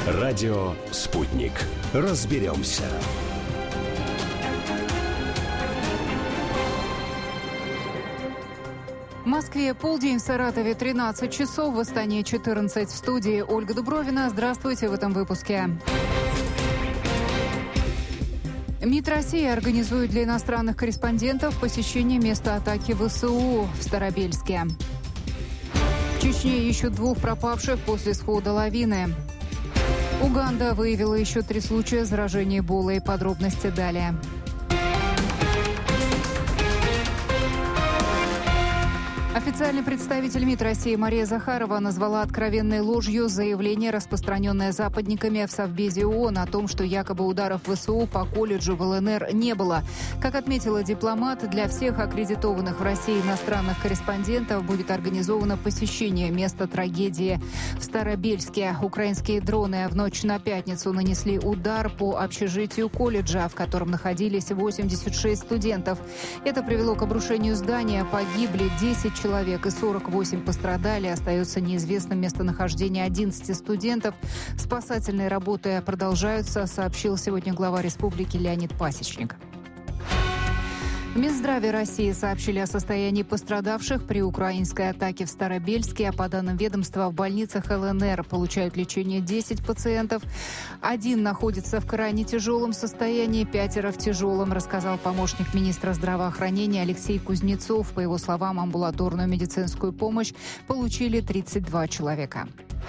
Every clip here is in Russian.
Радио «Спутник». Разберемся. В Москве полдень, в Саратове 13 часов, в Астане 14. В студии Ольга Дубровина. Здравствуйте в этом выпуске. МИД России организует для иностранных корреспондентов посещение места атаки ВСУ в Старобельске. В Чечне ищут 2 пропавших после схода лавины. Уганда выявила еще 3 случая заражения Эболой. Подробности далее. Официальный представитель МИД России Мария Захарова назвала откровенной ложью заявление, распространенное западниками в Совбезе ООН, о том, что якобы ударов ВСУ по колледжу в ЛНР не было. Как отметила дипломат, для всех аккредитованных в России иностранных корреспондентов будет организовано посещение места трагедии в Старобельске. Украинские дроны в ночь на пятницу нанесли удар по общежитию колледжа, в котором находились 86 студентов. Это привело к обрушению здания. Погибли 10 человек и 48 пострадали. Остается неизвестным местонахождение 11 студентов. Спасательные работы продолжаются, сообщил сегодня глава республики Леонид Пасечник. В Минздраве России сообщили о состоянии пострадавших при украинской атаке в Старобельске. По данным ведомства, в больницах ЛНР получают лечение 10 пациентов. 1 находится в крайне тяжелом состоянии, 5 в тяжелом, рассказал помощник министра здравоохранения Алексей Кузнецов. По его словам, амбулаторную медицинскую помощь получили 32 человека.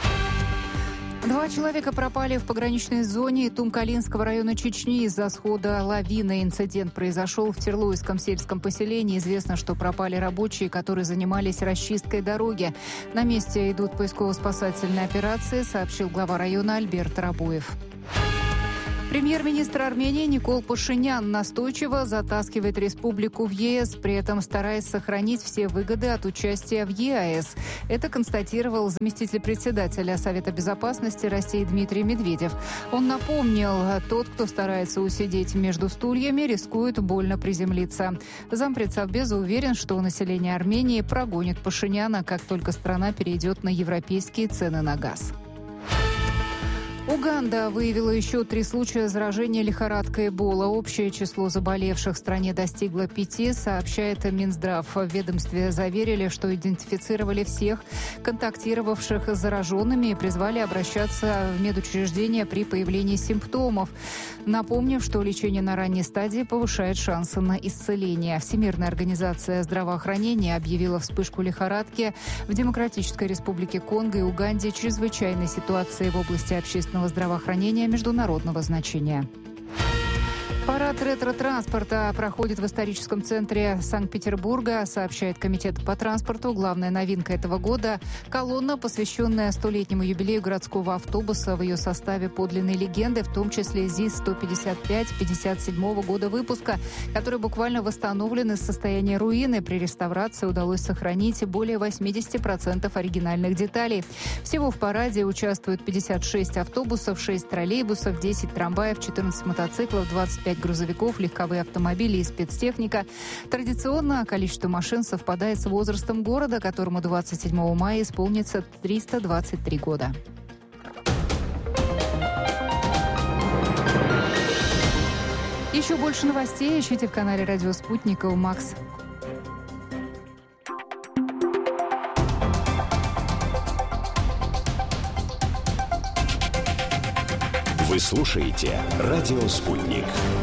2 человека пропали в пограничной зоне Тумкалинского района Чечни из-за схода лавины. Инцидент произошел в Терлуйском сельском поселении. Известно, что пропали рабочие, которые занимались расчисткой дороги. На месте идут поисково-спасательные операции, сообщил глава района Альберт Рабуев. Премьер-министр Армении Никол Пашинян настойчиво затаскивает республику в ЕС, при этом стараясь сохранить все выгоды от участия в ЕАЭС. Это констатировал заместитель председателя Совета безопасности России Дмитрий Медведев. Он напомнил, тот, кто старается усидеть между стульями, рискует больно приземлиться. Зампред Совбеза уверен, что население Армении прогонит Пашиняна, как только страна перейдет на европейские цены на газ. Уганда выявила еще 3 случая заражения лихорадкой Эбола. Общее число заболевших в стране достигло 5, сообщает Минздрав. В ведомстве заверили, что идентифицировали всех контактировавших с зараженными и призвали обращаться в медучреждения при появлении симптомов, напомнив, что лечение на ранней стадии повышает шансы на исцеление. Всемирная организация здравоохранения объявила вспышку лихорадки в Демократической Республике Конго и Уганде чрезвычайной ситуации в области общественного здравоохранения международного значения. Парад ретро-транспорта проходит в историческом центре Санкт-Петербурга, сообщает Комитет по транспорту. Главная новинка этого года – колонна, посвященная 100-летнему юбилею городского автобуса. В ее составе подлинные легенды, в том числе ЗИС-155 57 года выпуска, которые буквально восстановлены из состояния руины. При реставрации удалось сохранить более 80% оригинальных деталей. Всего в параде участвуют 56 автобусов, 6 троллейбусов, 10 трамваев, 14 мотоциклов, 25 грузовиков, легковые автомобили и спецтехника. Традиционно количество машин совпадает с возрастом города, которому 27 мая исполнится 323 года. Еще больше новостей ищите в канале «Радио Спутник» и Макс. Вы слушаете «Радио Спутник».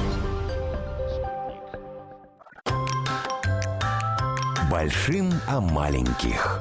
Большим о маленьких.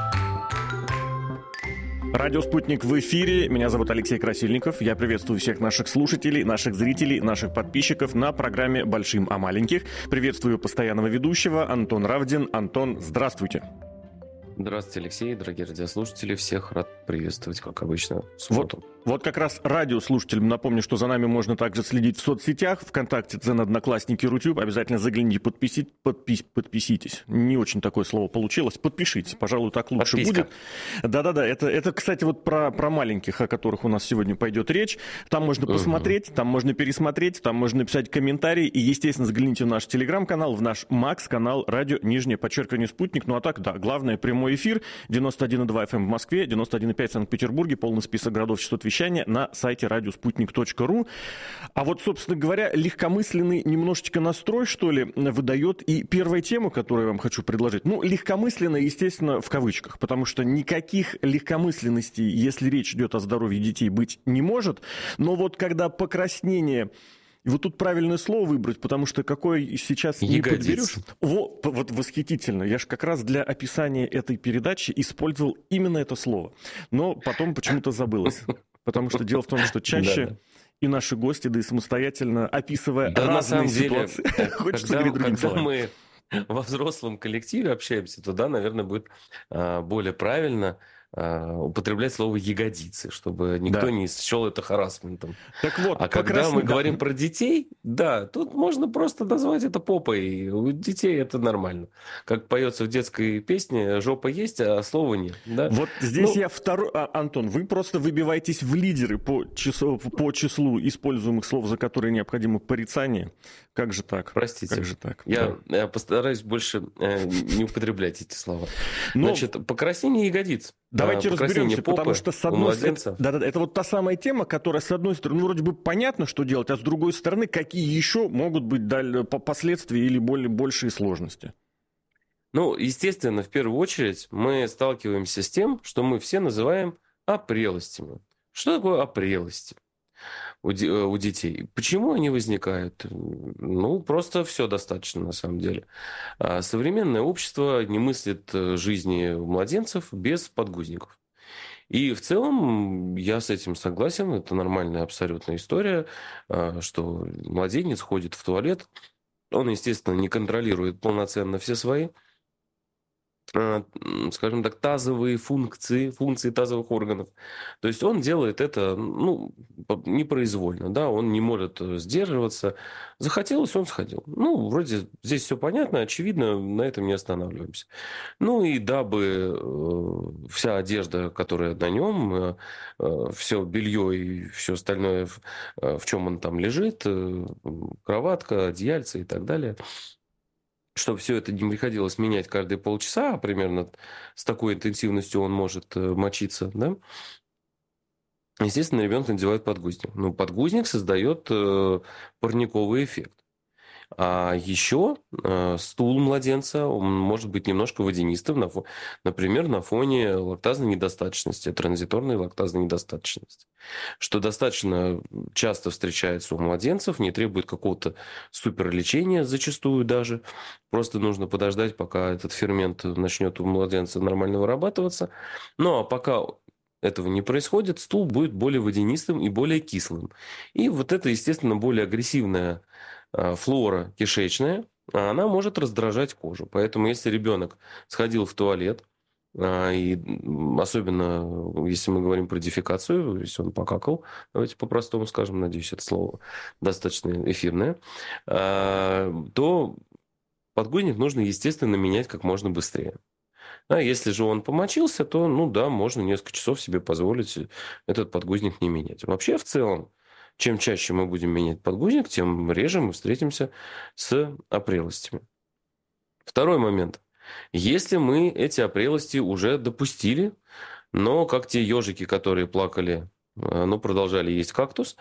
Радио «Спутник» в эфире. Меня зовут Алексей Красильников. Я приветствую всех наших слушателей, наших зрителей, наших подписчиков на программе «Большим о маленьких». Приветствую постоянного ведущего Антон Равдин. Антон, здравствуйте. Здравствуйте, Алексей, дорогие радиослушатели. Всех рад приветствовать, как обычно, в субботу. Вот как раз радиослушателям напомню, что за нами можно также следить в соцсетях, ВКонтакте, Дзен, Одноклассники, Рутюб. Обязательно загляните, подписитесь. Не очень такое слово получилось. Подпишитесь, пожалуй, так лучше Подписка. будет. Да-да-да, это, кстати, вот про маленьких, о которых у нас сегодня пойдет речь. Там можно посмотреть, там можно пересмотреть, там можно написать комментарии. И, естественно, загляните в наш телеграм-канал, в наш МАКС-канал, радио, _Спутник. Ну а так, да, главное, прямой прямой эфир. 91,2 FM в Москве, 91,5 в Санкт-Петербурге. Полный список городов, частот вещания на сайте радиоспутник.ру. А вот, собственно говоря, легкомысленный немножечко настрой, что ли, выдает и первая тема, которую я вам хочу предложить. Ну, легкомысленно, естественно, в кавычках, потому что никаких легкомысленностей, если речь идет о здоровье детей, быть не может. Но вот когда покраснение... И вот тут правильное слово выбрать, потому что какое сейчас не подберешь. Вот восхитительно. Я же как раз для описания этой передачи использовал именно это слово. Но потом почему-то забылось. Потому что дело в том, что чаще и наши гости, да и самостоятельно, описывая разные ситуации, хочется говорить другими словами. Когда мы во взрослом коллективе общаемся, то, да, наверное, будет более правильно употреблять слово «ягодицы», чтобы никто не счел это харассментом. Так вот, а когда мы говорим про детей, да, тут можно просто назвать это попой. У детей это нормально. Как поется в детской песне, жопа есть, а слова нет. Да? Вот здесь я второй... Антон, вы просто выбиваетесь в лидеры по числу используемых слов, за которые необходимо порицание. Как же так? Простите. Как же так? Я постараюсь больше не употреблять эти слова. Значит, покраснение ягодиц. Давайте разберемся, потому что с одной стороны... Это вот та самая тема, которая, с одной стороны, вроде бы понятно, что делать, а с другой стороны, какие еще могут быть последствия или большие сложности? Ну, естественно, в первую очередь мы сталкиваемся с тем, что мы все называем опрелостями. Что такое опрелости у детей? Почему они возникают? Ну, просто все достаточно, на самом деле. Современное общество не мыслит жизни младенцев без подгузников. И в целом я с этим согласен. Это нормальная абсолютная история, что младенец ходит в туалет. Он, естественно, не контролирует полноценно все свои, скажем так, тазовые функции тазовых органов. То есть он делает это, ну, непроизвольно, да, он не может сдерживаться. Захотелось, он сходил. Ну, вроде здесь все понятно, очевидно, на этом не останавливаемся. Ну, и дабы вся одежда, которая на нем, все белье и все остальное, в чем он там лежит, кроватка, одеяльце и так далее, чтобы все это не приходилось менять каждые полчаса, примерно с такой интенсивностью он может мочиться, да? Естественно, ребенок надевает подгузник. Но подгузник создает парниковый эффект. А еще стул младенца он может быть немножко водянистым, например, на фоне лактазной недостаточности, транзиторной лактазной недостаточности, что достаточно часто встречается у младенцев, не требует какого-то суперлечения зачастую даже. Просто нужно подождать, пока этот фермент начнет у младенца нормально вырабатываться. Ну, а пока этого не происходит, стул будет более водянистым и более кислым. И вот это, естественно, более агрессивная флора кишечная, она может раздражать кожу. Поэтому если ребенок сходил в туалет, и особенно если мы говорим про дефекацию, если он покакал, давайте по-простому скажем, надеюсь, это слово достаточно эфирное, то подгузник нужно, естественно, менять как можно быстрее. А если же он помочился, то, ну да, можно несколько часов себе позволить этот подгузник не менять. Вообще, в целом, чем чаще мы будем менять подгузник, тем реже мы встретимся с опрелостями. Второй момент. Если мы эти опрелости уже допустили, но как те ежики, которые плакали, но продолжали есть кактус,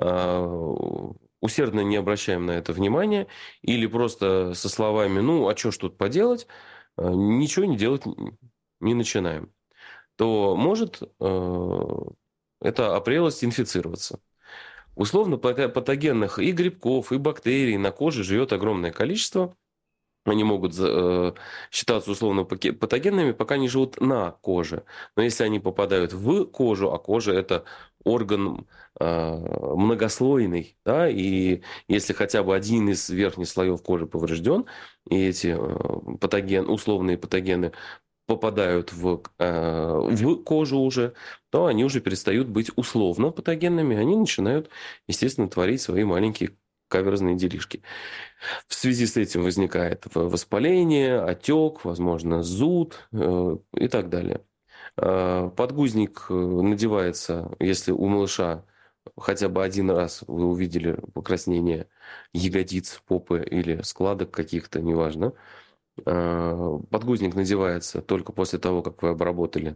усердно не обращаем на это внимания, или просто со словами, ну, а что ж тут поделать, ничего не делать не начинаем, то может эта опрелость инфицироваться. Условно патогенных и грибков, и бактерий на коже живет огромное количество. Они могут считаться условно патогенными, пока не живут на коже. Но если они попадают в кожу, а кожа – это орган многослойный, да, и если хотя бы один из верхних слоев кожи поврежден, и эти условные патогены попадают в кожу уже, то они уже перестают быть условно патогенными, они начинают, естественно, творить свои маленькие каверзные делишки. В связи с этим возникает воспаление, отек, возможно, зуд и так далее. Подгузник надевается, если у малыша хотя бы один раз вы увидели покраснение ягодиц, попы или складок каких-то, неважно, Подгузник надевается только после того, как вы обработали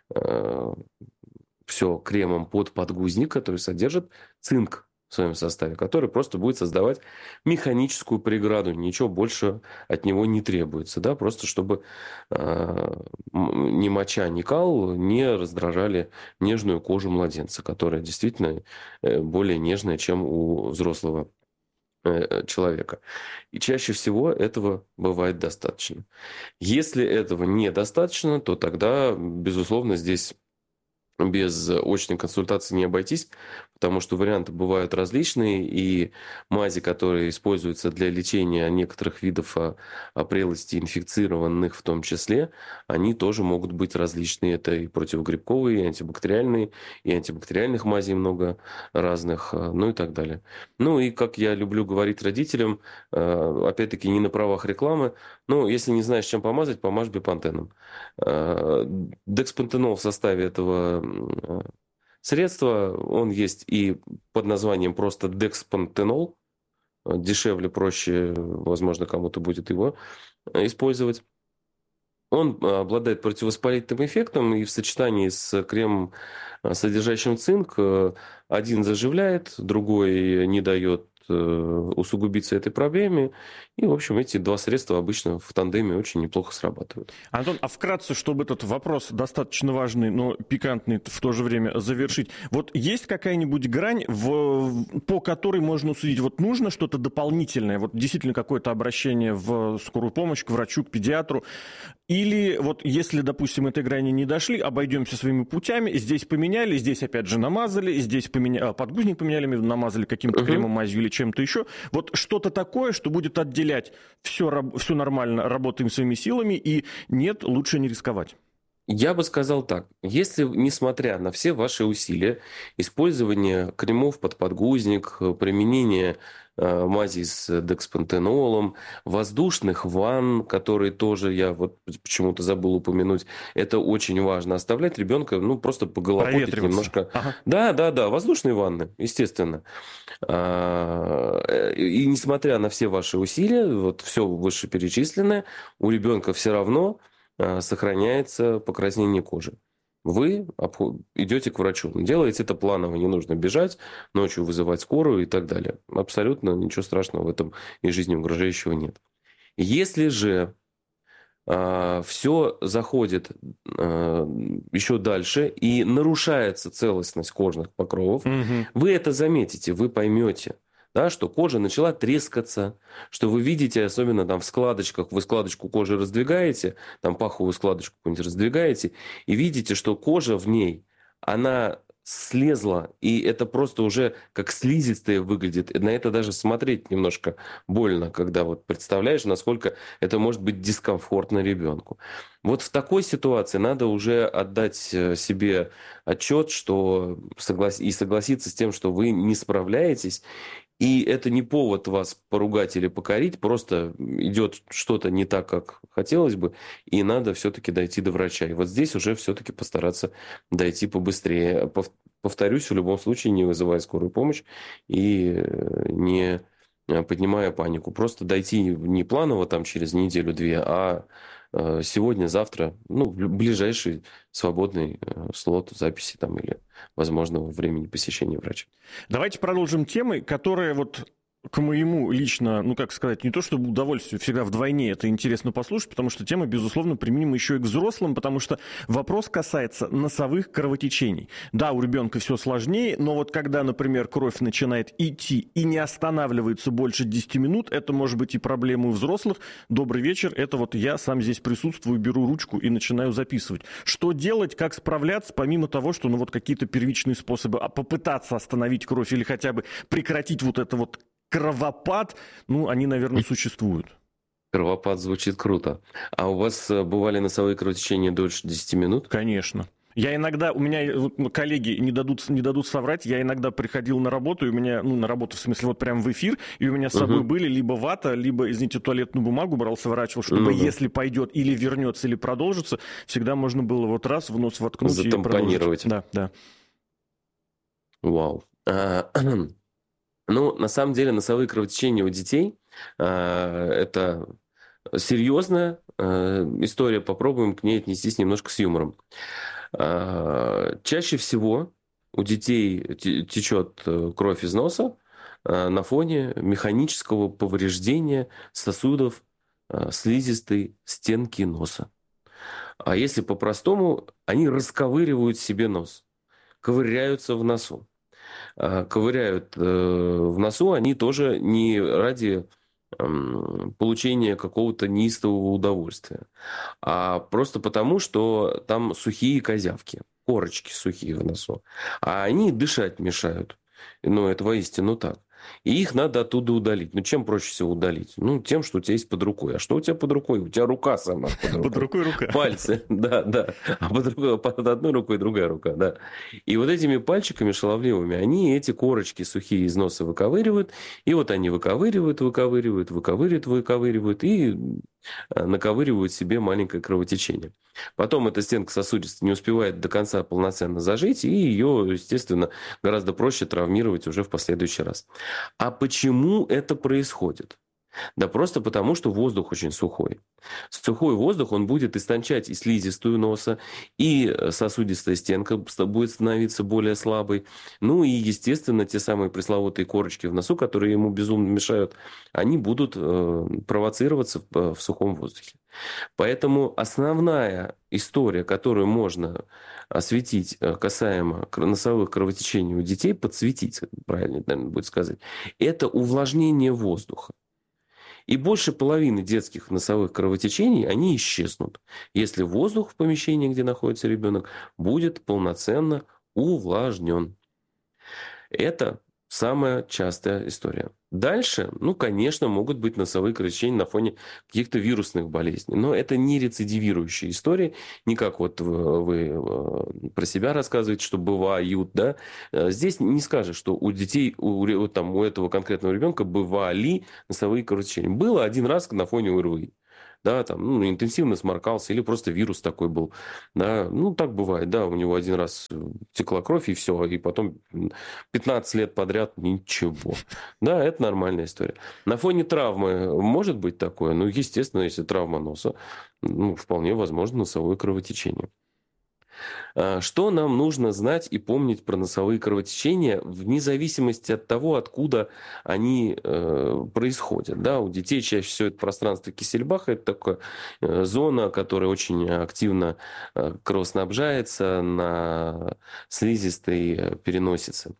все кремом под подгузник, который содержит цинк в своем составе, который просто будет создавать механическую преграду. Ничего больше от него не требуется, да, просто чтобы ни моча, ни кал не раздражали нежную кожу младенца, которая действительно более нежная, чем у взрослого человека. И чаще всего этого бывает достаточно. Если этого недостаточно, то тогда, безусловно, здесь без очной консультации не обойтись, потому что варианты бывают различные, и мази, которые используются для лечения некоторых видов опрелости, инфицированных в том числе, они тоже могут быть различные. Это и противогрибковые, и антибактериальных мазей много разных, ну и так далее. Ну и, как я люблю говорить родителям, опять-таки не на правах рекламы, но если не знаешь, чем помазать, помажь бепантеном. Декспантенол в составе этого средства, он есть и под названием просто декспантенол. Дешевле, проще, возможно, кому-то будет его использовать. Он обладает противовоспалительным эффектом, и в сочетании с кремом, содержащим цинк, один заживляет, другой не дает усугубиться этой проблеме. И, в общем, эти два средства обычно в тандеме очень неплохо срабатывают. Антон, а вкратце, чтобы этот вопрос достаточно важный, но пикантный в то же время завершить, вот есть какая-нибудь грань, по которой можно судить, вот нужно что-то дополнительное, вот действительно какое-то обращение в скорую помощь, к врачу, к педиатру, или вот если, допустим, этой грани не дошли, обойдемся своими путями, здесь поменяли, здесь опять же намазали, здесь подгузник поменяли, намазали каким-то кремом, мазью или чем-то еще. Вот что-то такое, что будет отделять все нормально, работаем своими силами, и нет, лучше не рисковать. Я бы сказал так. Если, несмотря на все ваши усилия, использование кремов под подгузник, применение мази с декспантенолом, воздушных ванн, которые тоже я вот почему-то забыл упомянуть, это очень важно. Оставлять ребенка, ну, просто поголопотать немножко. Ага. Да, воздушные ванны, естественно. И несмотря на все ваши усилия, вот все вышеперечисленное, у ребенка все равно сохраняется покраснение кожи. Вы идете к врачу. Делаете это планово, не нужно бежать, ночью вызывать скорую и так далее. Абсолютно ничего страшного в этом и жизни угрожающего нет. Если же все заходит еще дальше и нарушается целостность кожных покровов, вы это заметите, вы поймете, да, что кожа начала трескаться, что вы видите, особенно там в складочках, вы складочку кожи раздвигаете, там паховую складочку какую-нибудь раздвигаете, и видите, что кожа в ней, она слезла, и это просто уже как слизистое выглядит. На это даже смотреть немножко больно, когда вот представляешь, насколько это может быть дискомфортно ребенку. Вот в такой ситуации надо уже отдать себе отчет, что согласиться с тем, что вы не справляетесь. И это не повод вас поругать или покорить, просто идет что-то не так, как хотелось бы, и надо все-таки дойти до врача. И вот здесь уже все-таки постараться дойти побыстрее. Повторюсь, в любом случае не вызывая скорую помощь и не поднимая панику. Просто дойти не планово там через неделю-две, а сегодня, завтра, ну, ближайший свободный слот записи там или возможного времени посещения врача. Давайте продолжим темы, которые вот к моему лично, ну как сказать, не то чтобы удовольствию, всегда вдвойне это интересно послушать, потому что тема, безусловно, применима еще и к взрослым, потому что вопрос касается носовых кровотечений. Да, у ребенка все сложнее, но вот когда, например, кровь начинает идти и не останавливается больше 10 минут, это может быть и проблема у взрослых. Добрый вечер, это вот я сам здесь присутствую, беру ручку и начинаю записывать. Что делать, как справляться, помимо того, что ну вот какие-то первичные способы, попытаться остановить кровь или хотя бы прекратить вот это вот кровопад, ну, они, наверное, существуют. Кровопад звучит круто. А у вас бывали носовые кровотечения дольше 10 минут? Конечно. Я иногда, у меня коллеги не дадут соврать, я иногда приходил на работу, и у меня, ну, на работу, в смысле, вот прям в эфир, и у меня с собой были либо вата, либо, извините, туалетную бумагу брал, сворачивал, чтобы если пойдет или вернется, или продолжится, всегда можно было вот раз в нос воткнуть и продолжить. Да. Вау. Ну, на самом деле, носовые кровотечения у детей это серьезная история, попробуем к ней отнестись немножко с юмором. Чаще всего у детей течет кровь из носа на фоне механического повреждения сосудов слизистой стенки носа. А если по-простому, они расковыривают себе нос, ковыряются в носу. Ковыряют в носу они тоже не ради получения какого-то неистового удовольствия, а просто потому, что там сухие козявки, корочки сухие в носу, а они дышать мешают. Ну, это воистину так. И их надо оттуда удалить. Ну, чем проще всего удалить? Ну, тем, что у тебя есть под рукой. А что у тебя под рукой? У тебя рука сама под рукой. Под рукой рука. Пальцы, да. А под одной рукой другая рука, да. И вот этими пальчиками шаловливыми они эти корочки сухие из носа выковыривают. И вот они выковыривают и наковыривают себе маленькое кровотечение. Потом эта стенка сосудистая не успевает до конца полноценно зажить, и ее, естественно, гораздо проще травмировать уже в последующий раз. А почему это происходит? Да просто потому, что воздух очень сухой. Сухой воздух, он будет истончать и слизистую носа, и сосудистая стенка будет становиться более слабой. Ну и, естественно, те самые пресловутые корочки в носу, которые ему безумно мешают, они будут провоцироваться в сухом воздухе. Поэтому основная история, которую можно осветить касаемо носовых кровотечений у детей, подсветить, правильно, наверное, будет сказать, это увлажнение воздуха. И больше половины детских носовых кровотечений, они исчезнут, если воздух в помещении, где находится ребенок, будет полноценно увлажнен. Это самая частая история. Дальше, конечно, могут быть носовые кровотечения на фоне каких-то вирусных болезней. Но это не рецидивирующие истории. Не как вот вы про себя рассказываете, что бывают, да. Здесь не скажешь, что у детей, у этого конкретного ребенка бывали носовые кровотечения. Было один раз на фоне ОРВИ. Да, интенсивно сморкался, или просто вирус такой был. Да, так бывает, да, у него один раз текла кровь, и все, и потом 15 лет подряд ничего. Да, это нормальная история. На фоне травмы может быть такое? Естественно, если травма носа, вполне возможно носовое кровотечение. Что нам нужно знать и помнить про носовые кровотечения вне зависимости от того, откуда они происходят? Да, у детей чаще всего это пространство Киссельбаха, это такая зона, которая очень активно кровоснабжается на слизистой переносице.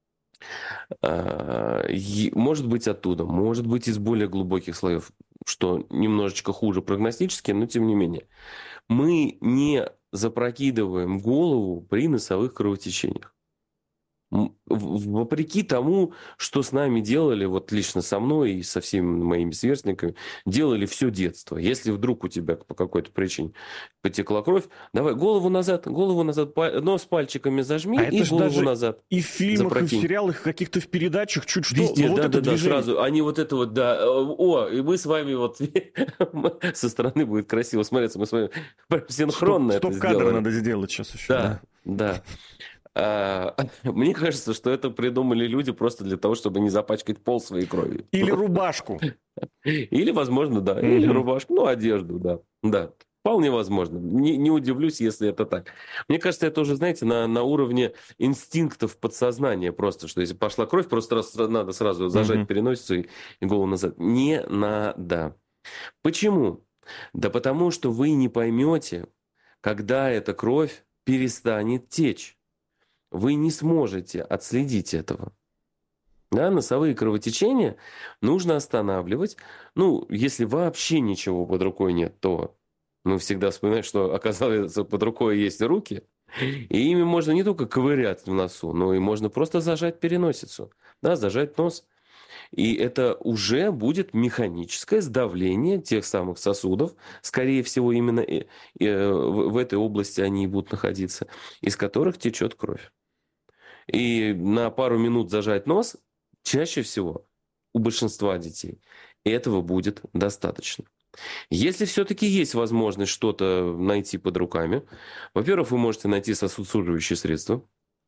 Может быть оттуда, может быть из более глубоких слоев, что немножечко хуже прогностически, но тем не менее. Мы не запрокидываем голову при носовых кровотечениях. Вопреки тому, что с нами делали, вот лично со мной и со всеми моими сверстниками, делали все детство. Если вдруг у тебя по какой-то причине потекла кровь, давай голову назад, нос пальчиками зажми и голову назад. И в фильмах, запрокинь. И в сериалах, каких-то в передачах чуть что. Везде, да, сразу. Они вот это вот, да. И мы с вами вот со стороны будет красиво смотреться. Мы с вами синхронно это сделали. Стоп-кадр надо сделать сейчас еще. Да. Мне кажется, что это придумали люди просто для того, чтобы не запачкать пол своей кровью. Или рубашку. Или, возможно, да. Или рубашку, одежду, да. Да, вполне возможно. Не удивлюсь, если это так. Мне кажется, это уже, знаете, на уровне инстинктов подсознания просто, что если пошла кровь, просто надо сразу зажать переносицу и голову назад. Не надо. Почему? Да потому, что вы не поймете, когда эта кровь перестанет течь. Вы не сможете отследить этого. Да, носовые кровотечения нужно останавливать. Если вообще ничего под рукой нет, то мы всегда вспоминаем, что, оказывается, под рукой есть руки. И ими можно не только ковырять в носу, но и можно просто зажать переносицу. Да, зажать нос. И это уже будет механическое сдавление тех самых сосудов, скорее всего, именно в этой области они и будут находиться, из которых течет кровь. И на пару минут зажать нос чаще всего у большинства детей этого будет достаточно. Если все-таки есть возможность что-то найти под руками, во-первых, вы можете найти сосудосуживающие средства.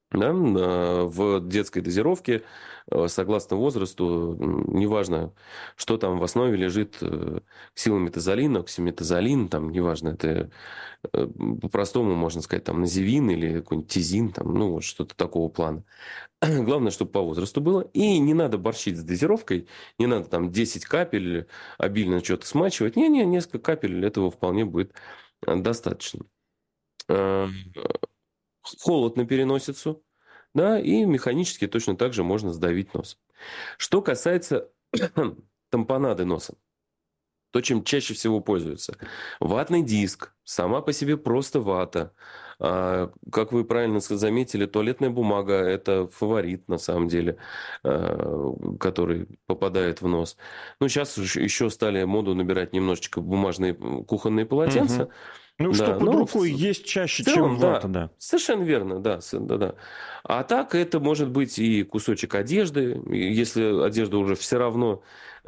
Да, в детской дозировке, согласно возрасту, неважно, что там в основе лежит, ксилометазолин, оксиметазолин, там, неважно, это по-простому можно сказать, там, називин или какой-нибудь тизин, там, ну, вот что-то такого плана. Главное, чтобы по возрасту было. И не надо борщить с дозировкой, не надо там 10 капель обильно что-то смачивать. Не-не, несколько капель этого вполне будет достаточно. Холод на переносицу, да, и механически точно так же можно сдавить нос. Что касается тампонады носа, то, чем чаще всего пользуются. Ватный диск, сама по себе просто вата. Как вы правильно заметили, туалетная бумага – это фаворит, на самом деле, который попадает в нос. Ну, сейчас еще стали моду набирать немножечко бумажные кухонные полотенца. Угу. Ну, Да, что под но рукой есть чаще, в целом, чем вата, да. совершенно верно, да, да. А так это может быть и кусочек одежды, и если одежда уже все равно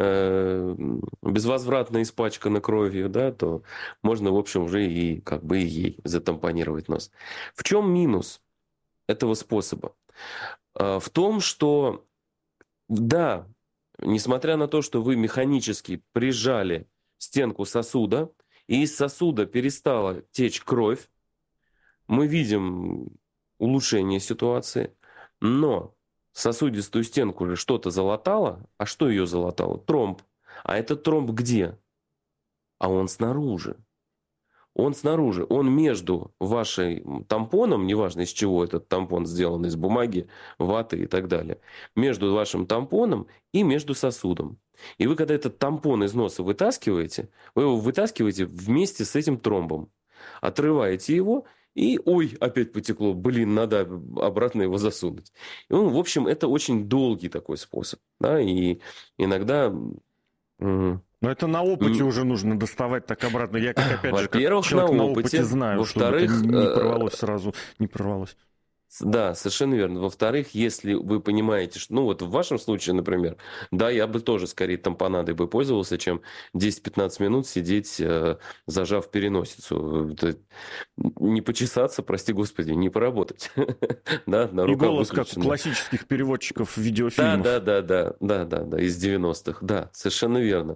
безвозвратно испачкана кровью, да, то можно, в общем, уже и как бы и ей затампонировать нос. В чем минус этого способа? В том, что, да, несмотря на то, что вы механически прижали стенку сосуда, и из сосуда перестала течь кровь, мы видим улучшение ситуации, но сосудистую стенку же что-то залатало. А что ее залатало? Тромб. А этот тромб где? А он снаружи. Он снаружи. Он между вашим тампоном, неважно из чего этот тампон сделан, из бумаги, ваты и так далее, между вашим тампоном и между сосудом. И вы, когда этот тампон из носа вытаскиваете, вы его вытаскиваете вместе с этим тромбом. Отрываете его, и, ой, опять потекло, блин, надо обратно его засунуть. И, в общем, это очень долгий такой способ. Да, и иногда... Но это на опыте уже нужно доставать так обратно. Я, как опять же, как человек на опыте знаю, во-вторых, чтобы это не порвалось сразу, не порвалось. Да, совершенно верно. Во-вторых, если вы понимаете, что, ну вот в вашем случае, например, да, я бы тоже скорее тампонадой бы пользовался, чем 10-15 минут сидеть, зажав переносицу. Не почесаться, прости господи, не поработать. Да, на И рука голос, как у выключена. классических переводчиков видеофильмов. Да, из 90-х, да, совершенно верно.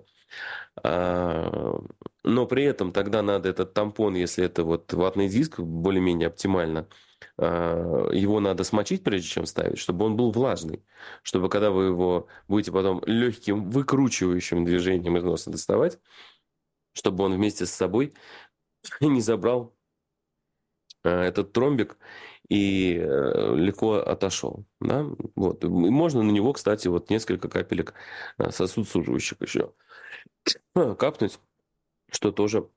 Но при этом тогда надо этот тампон, если это вот ватный диск, более-менее оптимально, его надо смочить, прежде чем ставить, чтобы он был влажный. Чтобы когда вы его будете потом легким выкручивающим движением из носа доставать, чтобы он вместе с собой не забрал этот тромбик и легко отошел. Да? Вот. И можно на него, кстати, вот несколько капелек сосудосуживающих еще капнуть, что тоже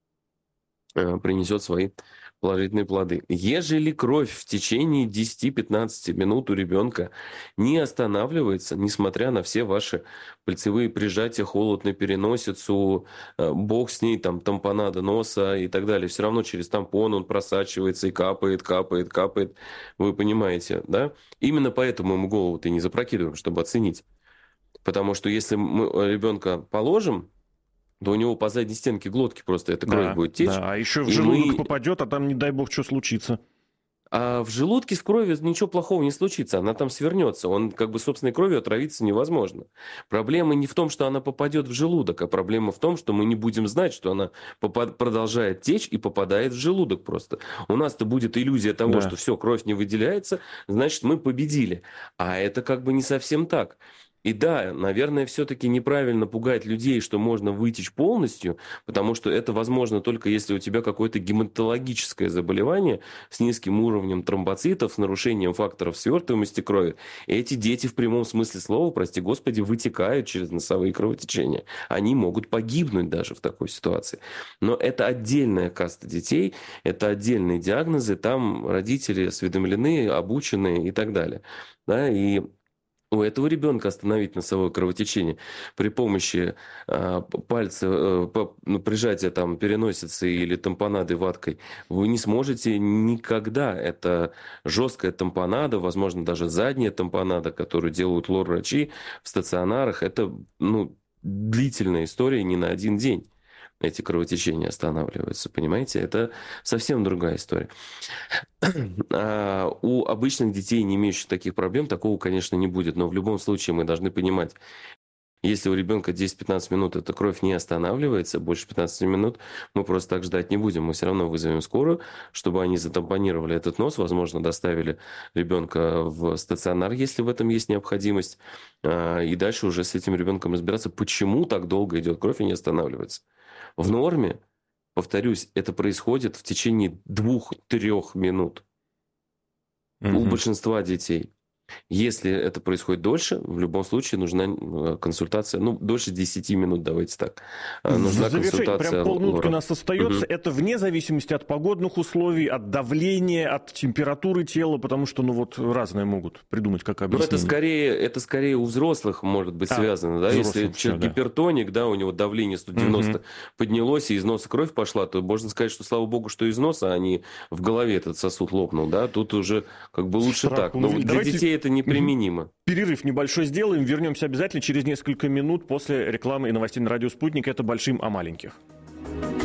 принесет свои положительные плоды. Ежели кровь в течение 10-15 минут у ребенка не останавливается, несмотря на все ваши пальцевые прижатия, холод на переносицу, бог с ней, там, тампонада носа и так далее, все равно через тампон он просачивается и капает, вы понимаете, да? Именно поэтому мы голову-то и не запрокидываем, чтобы оценить. Потому что если мы ребенка положим, то у него по задней стенке глотки просто эта кровь будет течь. Да, а еще в желудок попадет, а там, не дай бог, что случится. А в желудке с кровью ничего плохого не случится, она там свернется. Он как бы собственной кровью отравиться невозможно. Проблема не в том, что она попадет в желудок, а проблема в том, что мы не будем знать, что она продолжает течь и попадает в желудок просто. У нас-то будет иллюзия того, что все, кровь не выделяется, значит, мы победили. А это как бы не совсем так. И да, наверное, все-таки неправильно пугать людей, что можно вытечь полностью, потому что это возможно только если у тебя какое-то гематологическое заболевание с низким уровнем тромбоцитов, с нарушением факторов свертываемости крови. И эти дети в прямом смысле слова, прости господи, вытекают через носовые кровотечения. Они могут погибнуть даже в такой ситуации. Но это отдельная каста детей, это отдельные диагнозы, там родители осведомлены, обучены и так далее. Да, и у этого ребенка остановить носовое кровотечение при помощи пальца, прижатия там переносицы или тампонады ваткой вы не сможете никогда. Это жесткая тампонада, возможно, даже задняя тампонада, которую делают лор-врачи в стационарах. Это длительная история не на один день. эти кровотечения останавливаются, понимаете? Это совсем другая история. У обычных детей, не имеющих таких проблем, такого, конечно, не будет. Но в любом случае мы должны понимать, если у ребенка 10-15 минут эта кровь не останавливается, больше 15 минут, мы просто так ждать не будем. Мы все равно вызовем скорую, чтобы они затампонировали этот нос, возможно, доставили ребенка в стационар, если в этом есть необходимость, и дальше уже с этим ребенком разбираться, почему так долго идет кровь и не останавливается. В норме, повторюсь, это происходит в течение 2-3 минут у большинства детей. Если это происходит дольше, в любом случае нужна консультация, дольше 10 минут, давайте так. Нужна консультация. Прям полминутки у нас остается. Это вне зависимости от погодных условий, от давления, от температуры тела, потому что, разные могут придумать, как объяснить. Это скорее у взрослых может быть связано. Да? Если человек гипертоник, у него давление 190 поднялось, и из носа кровь пошла, то можно сказать, что слава богу, что из носа, а не в голове этот сосуд лопнул. Да? Тут уже лучше так. Но для детей это неприменимо. Перерыв небольшой сделаем. Вернемся обязательно через несколько минут после рекламы и новостей на радио «Спутник». Это «Большим о маленьких».